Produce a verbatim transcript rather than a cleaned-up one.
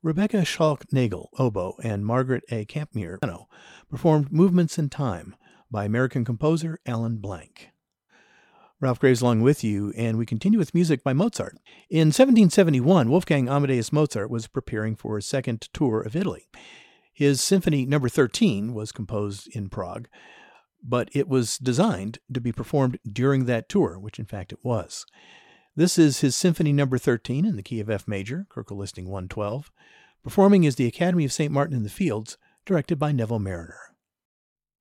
Rebecca Schalk-Nagel, oboe, and Margaret A. Campmere, piano, performed Movements in Time by American composer Alan Blank. Ralph Graves along with you, and we continue with music by Mozart. In seventeen seventy-one, Wolfgang Amadeus Mozart was preparing for his second tour of Italy. His Symphony Number thirteen was composed in Prague, but it was designed to be performed during that tour, which in fact it was. This is his Symphony Number thirteen in the key of F major, Köchel listing one twelve. Performing is the Academy of Saint Martin in the Fields, directed by Neville Mariner.